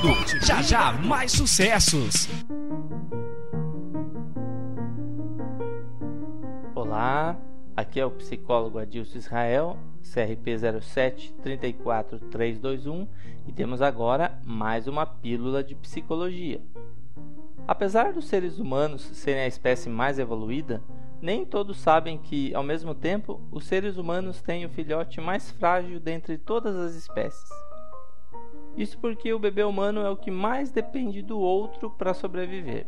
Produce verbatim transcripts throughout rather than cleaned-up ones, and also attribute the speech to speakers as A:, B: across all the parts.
A: Multimundo. Já já mais sucessos.
B: Olá, aqui é o psicólogo Adilson Israel, C R P zero sete três quatro três dois um, e temos agora mais uma pílula de psicologia. Apesar dos seres humanos serem a espécie mais evoluída, nem todos sabem que, ao mesmo tempo, os seres humanos têm o filhote mais frágil dentre todas as espécies. Isso porque o bebê humano é o que mais depende do outro para sobreviver.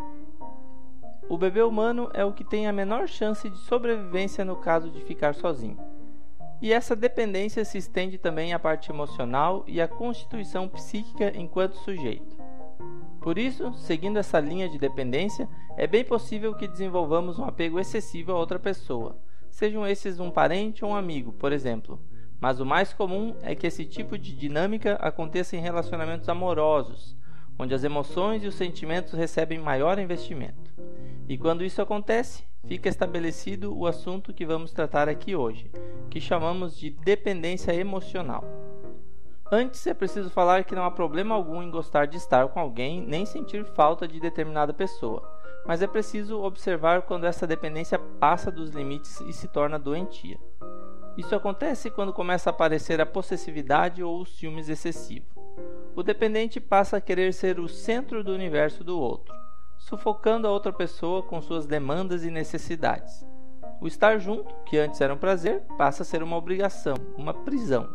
B: O bebê humano é o que tem a menor chance de sobrevivência no caso de ficar sozinho. E essa dependência se estende também à parte emocional e à constituição psíquica enquanto sujeito. Por isso, seguindo essa linha de dependência, é bem possível que desenvolvamos um apego excessivo a outra pessoa, sejam esses um parente ou um amigo, por exemplo. Mas o mais comum é que esse tipo de dinâmica aconteça em relacionamentos amorosos, onde as emoções e os sentimentos recebem maior investimento. E quando isso acontece, fica estabelecido o assunto que vamos tratar aqui hoje, que chamamos de dependência emocional. Antes, é preciso falar que não há problema algum em gostar de estar com alguém nem sentir falta de determinada pessoa, mas é preciso observar quando essa dependência passa dos limites e se torna doentia. Isso acontece quando começa a aparecer a possessividade ou o ciúmes excessivo. O dependente passa a querer ser o centro do universo do outro, sufocando a outra pessoa com suas demandas e necessidades. O estar junto, que antes era um prazer, passa a ser uma obrigação, uma prisão.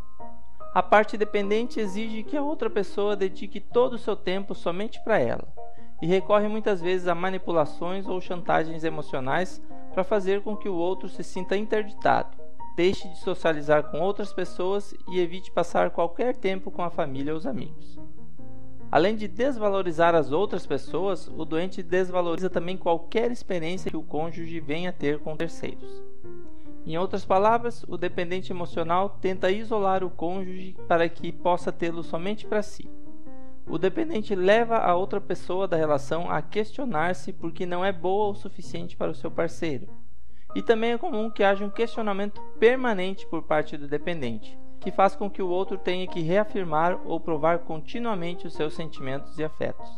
B: A parte dependente exige que a outra pessoa dedique todo o seu tempo somente para ela, e recorre muitas vezes a manipulações ou chantagens emocionais para fazer com que o outro se sinta interditado, deixe de socializar com outras pessoas e evite passar qualquer tempo com a família ou os amigos. Além de desvalorizar as outras pessoas, o doente desvaloriza também qualquer experiência que o cônjuge venha a ter com terceiros. Em outras palavras, o dependente emocional tenta isolar o cônjuge para que possa tê-lo somente para si. O dependente leva a outra pessoa da relação a questionar-se porque não é boa o suficiente para o seu parceiro. E também é comum que haja um questionamento permanente por parte do dependente, que faz com que o outro tenha que reafirmar ou provar continuamente os seus sentimentos e afetos.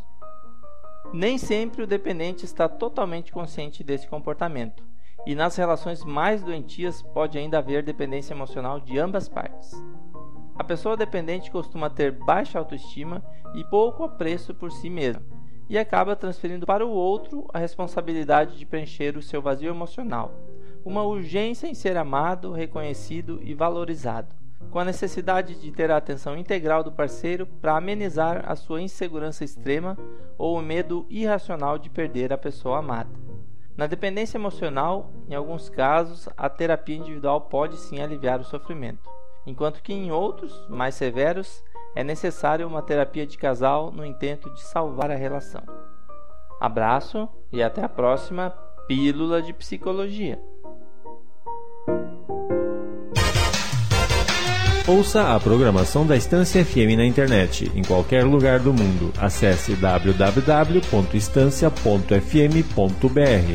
B: Nem sempre o dependente está totalmente consciente desse comportamento, e nas relações mais doentias pode ainda haver dependência emocional de ambas partes. A pessoa dependente costuma ter baixa autoestima e pouco apreço por si mesma, e acaba transferindo para o outro a responsabilidade de preencher o seu vazio emocional, uma urgência em ser amado, reconhecido e valorizado, com a necessidade de ter a atenção integral do parceiro para amenizar a sua insegurança extrema ou o medo irracional de perder a pessoa amada. Na dependência emocional, em alguns casos, a terapia individual pode sim aliviar o sofrimento, enquanto que em outros, mais severos, é necessária uma terapia de casal no intento de salvar a relação. Abraço e até a próxima Pílula de Psicologia.
C: Ouça a programação da Estância F M na internet, em qualquer lugar do mundo. Acesse w w w ponto estância ponto f m ponto b r.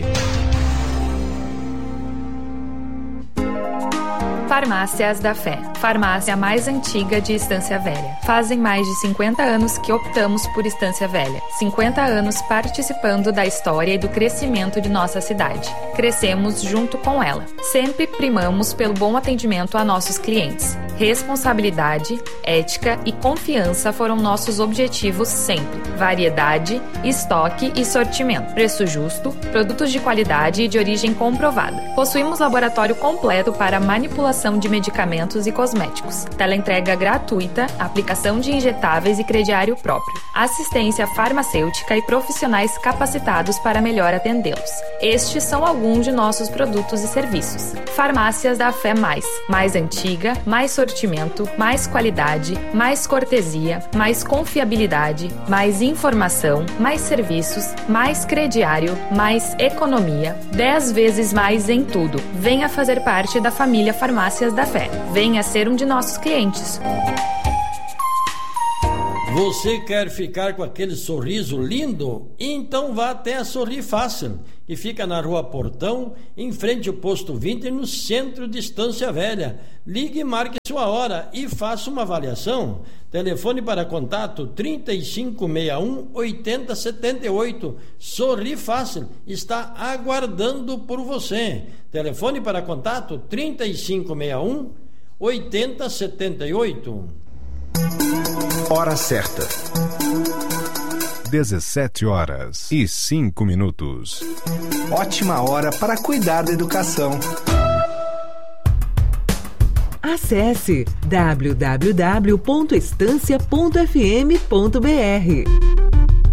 D: Farmácias da Fé, farmácia mais antiga de Estância Velha. Fazem mais de cinquenta anos que optamos por Estância Velha. cinquenta anos participando da história e do crescimento de nossa cidade. Crescemos junto com ela. Sempre primamos pelo bom atendimento a nossos clientes. Responsabilidade, ética e confiança foram nossos objetivos sempre. Variedade, estoque e sortimento. Preço justo, produtos de qualidade e de origem comprovada. Possuímos laboratório completo para manipulação de medicamentos e cosméticos. Teleentrega gratuita, aplicação de injetáveis e crediário próprio. Assistência farmacêutica e profissionais capacitados para melhor atendê-los. Estes são alguns de nossos produtos e serviços. Farmácias da Fé Mais. Mais antiga, mais sortimento, mais qualidade, mais cortesia, mais confiabilidade, mais informação, mais serviços, mais crediário, mais economia. dez vezes mais em tudo. Venha fazer parte da família Farmácias da Fé. Venha ser um de nossos clientes.
E: Você quer ficar com aquele sorriso lindo? Então vá até a Sorri Fácil que fica na Rua Portão, em frente ao Posto vinte, no centro de Estância Velha. Ligue e marque sua hora e faça uma avaliação. Telefone para contato trinta e cinco sessenta e um, oitenta setenta e oito. Sorri Fácil está aguardando por você. Telefone para contato trinta e cinco sessenta e um, oitenta setenta e oito.
F: Hora certa. dezessete horas e cinco minutos.
G: Ótima hora para cuidar da educação.
H: Acesse w w w ponto estância ponto f m ponto b r.